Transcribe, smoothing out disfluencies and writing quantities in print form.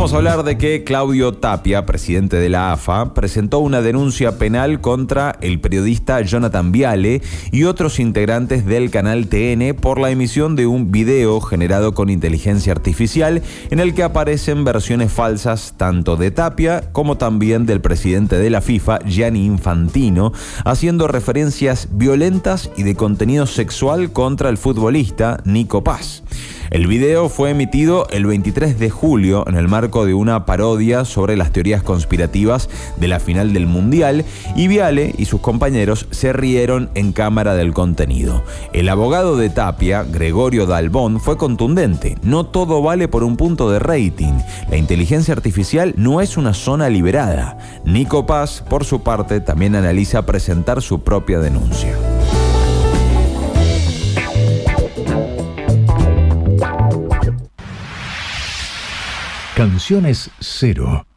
Vamos a hablar de que Claudio Tapia, presidente de la AFA, presentó una denuncia penal contra el periodista Jonathan Viale y otros integrantes del canal TN por la emisión de un video generado con inteligencia artificial en el que aparecen versiones falsas tanto de Tapia como también del presidente de la FIFA, Gianni Infantino, haciendo referencias violentas y de contenido sexual contra el futbolista Nico Paz. El video fue emitido el 23 de julio en el marco de una parodia sobre las teorías conspirativas de la final del Mundial y Viale y sus compañeros se rieron en cámara del contenido. El abogado de Tapia, Gregorio Dalbón, fue contundente. No todo vale por un punto de rating. La inteligencia artificial no es una zona liberada. Nico Paz, por su parte, también analiza presentar su propia denuncia. Canciones Cero.